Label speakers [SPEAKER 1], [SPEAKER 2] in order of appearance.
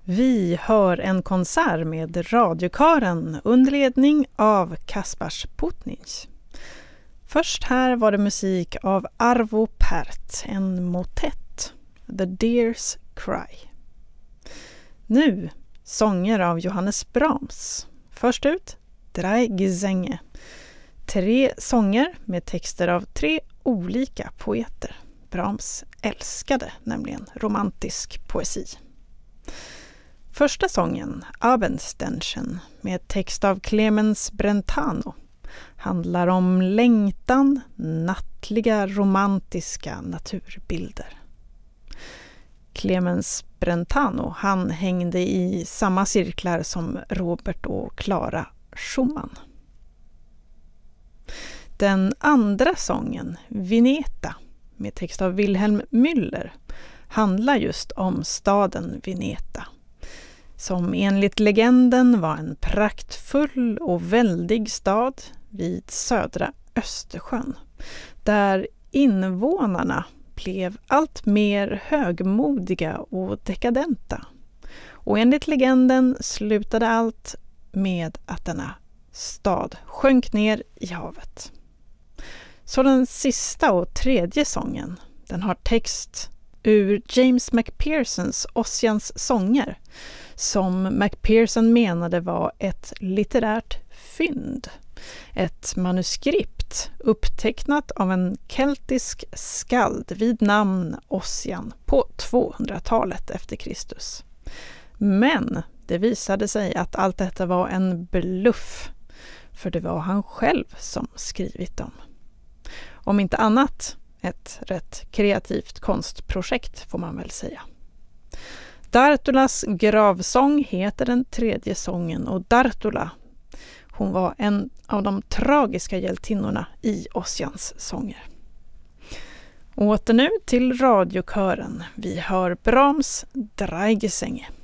[SPEAKER 1] Vi hör en konsert med radiokören under ledning av Kaspars Putnic. Först här var det musik av Arvo Pärt, en motett, The Deer's Cry. Nu sånger av Johannes Brahms. Först ut, Drei Gesänge. 3 sånger med texter av 3 olika poeter. Brahms älskade nämligen romantisk poesi. Första sången, Abendsternchen, med text av Clemens Brentano, handlar om längtan, nattliga romantiska naturbilder. Clemens Brentano, han hängde i samma cirklar som Robert och Clara Schumann. Den andra sången, Vineta, med text av Wilhelm Müller, handlar just om staden Vineta, som enligt legenden var en praktfull och väldig stad vid södra Östersjön, där invånarna blev allt mer högmodiga och dekadenta. Och enligt legenden slutade allt med att denna stad sjönk ner i havet. Så den sista och tredje sången, den har text ur James McPhersons Ossians sånger, som McPherson menade var ett litterärt fynd. Ett manuskript upptecknat av en keltisk skald vid namn Ossian på 200-talet efter Kristus. Men det visade sig att allt detta var en bluff, för det var han själv som skrivit dem. Om inte annat ett rätt kreativt konstprojekt får man väl säga. Dartulas gravsång heter den tredje sången, och Dartula, hon var en av de tragiska hjältinnorna i Ossians sånger. Åter nu till radiokören. Vi hör Brahms Drei Gesänge.